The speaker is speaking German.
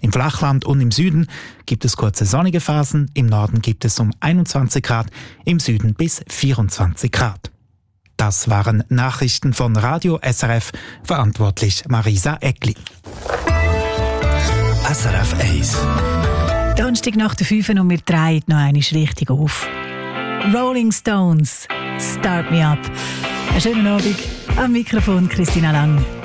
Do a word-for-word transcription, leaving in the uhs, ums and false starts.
Im Flachland und im Süden gibt es kurze sonnige Phasen, im Norden gibt es um einundzwanzig Grad, im Süden bis vierundzwanzig Grad. Das waren Nachrichten von Radio S R F, verantwortlich Marisa Eckli. S R F eins. Donnerstag nach der fünf und wir drehen noch einmal richtig auf. Rolling Stones, Start Me Up. Einen schönen Abend, am Mikrofon Christina Lang.